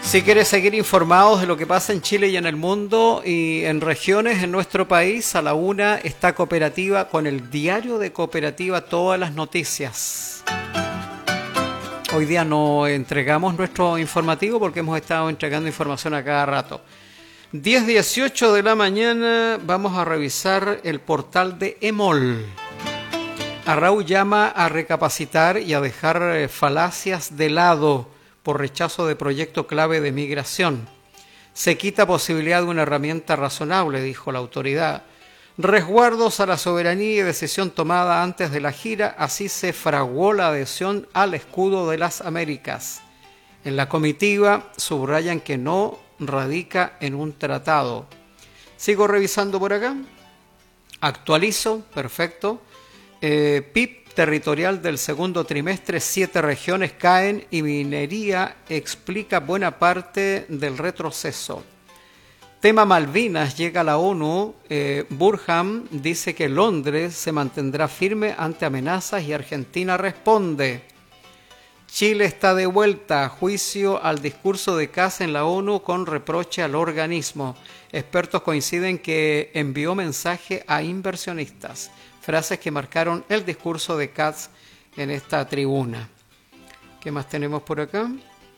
Si quieres seguir informados de lo que pasa en Chile y en el mundo y en regiones en nuestro país, a la una está Cooperativa con el diario de Cooperativa, todas las noticias. Hoy día no entregamos nuestro informativo porque hemos estado entregando información a cada rato. 10:18 de la mañana vamos a revisar el portal de EMOL. Arrau llama a recapacitar y a dejar falacias de lado por rechazo de proyecto clave de migración. Se quita posibilidad de una herramienta razonable, dijo la autoridad. Resguardos a la soberanía y decisión tomada antes de la gira, así se fraguó la adhesión al escudo de las Américas. En la comitiva subrayan que no radica en un tratado. Sigo revisando por acá. Actualizo, perfecto. PIB territorial del segundo trimestre, 7 regiones caen y minería explica buena parte del retroceso. Tema Malvinas, llega a la ONU. Burham dice que Londres se mantendrá firme ante amenazas y Argentina responde. Chile está de vuelta a juicio al discurso de Kast en la ONU con reproche al organismo. Expertos coinciden que envió mensaje a inversionistas. Frases que marcaron el discurso de Kast en esta tribuna. ¿Qué más tenemos por acá?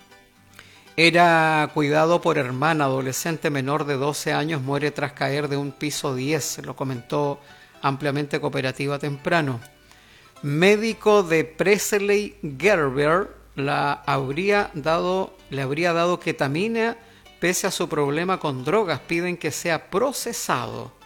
Era cuidado por hermana, adolescente menor de 12 años muere tras caer de un piso 10. Lo comentó ampliamente Cooperativa temprano. Médico de Presley Gerber le habría dado ketamina pese a su problema con drogas. Piden que sea procesado.